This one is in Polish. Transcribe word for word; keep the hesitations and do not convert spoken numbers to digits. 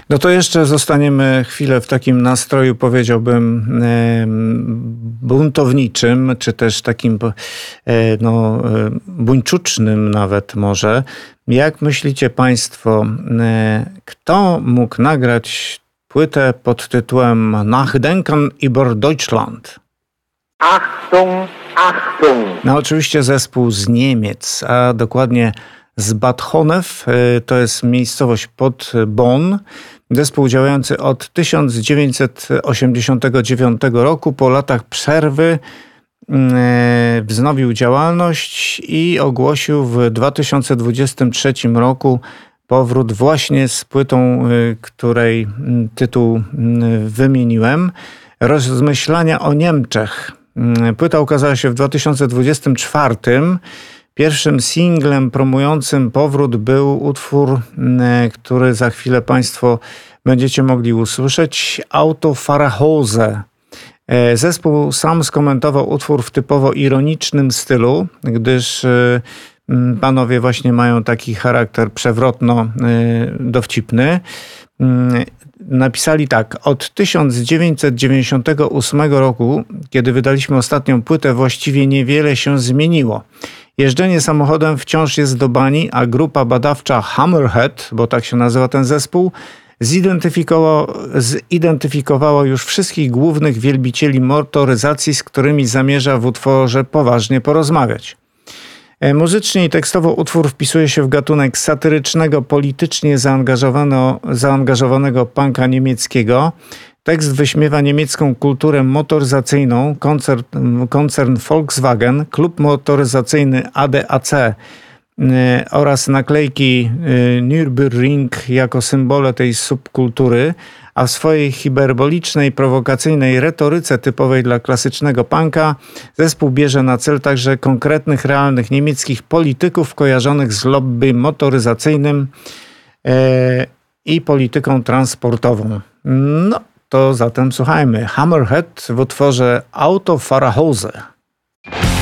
No to jeszcze zostaniemy chwilę w takim nastroju, powiedziałbym, buntowniczym, czy też takim no, buńczucznym nawet może. Jak myślicie państwo, kto mógł nagrać płytę pod tytułem Nachdenken über Deutschland? Achtung, Achtung! No oczywiście zespół z Niemiec, a dokładnie z Bad Honnef, to jest miejscowość pod Bonn. Zespół działający od tysiąc dziewięćset osiemdziesiątego dziewiątego roku. Po latach przerwy wznowił działalność i ogłosił w dwa tysiące dwudziestym trzecim roku powrót właśnie z płytą, której tytuł wymieniłem. Rozmyślania o Niemczech. Płyta ukazała się w dwa tysiące dwudziestym czwartym. Pierwszym singlem promującym powrót był utwór, który za chwilę państwo będziecie mogli usłyszeć, Autofahrerhose. Zespół sam skomentował utwór w typowo ironicznym stylu, gdyż panowie właśnie mają taki charakter przewrotno-dowcipny. Napisali tak: od tysiąc dziewięćset dziewięćdziesiątego ósmego roku, kiedy wydaliśmy ostatnią płytę, właściwie niewiele się zmieniło. Jeżdżenie samochodem wciąż jest do bani, a grupa badawcza Hammerhead, bo tak się nazywa ten zespół, zidentyfikowała, zidentyfikowała już wszystkich głównych wielbicieli motoryzacji, z którymi zamierza w utworze poważnie porozmawiać. Muzycznie i tekstowo utwór wpisuje się w gatunek satyrycznego, politycznie zaangażowanego, zaangażowanego punka niemieckiego. Tekst wyśmiewa niemiecką kulturę motoryzacyjną, koncern, koncern Volkswagen, klub motoryzacyjny A D A C oraz naklejki Nürburgring jako symbole tej subkultury, a w swojej hiperbolicznej, prowokacyjnej retoryce typowej dla klasycznego punka zespół bierze na cel także konkretnych, realnych niemieckich polityków kojarzonych z lobby motoryzacyjnym i polityką transportową. No, to zatem słuchajmy. Hammerhead w utworze Autofahrerhose.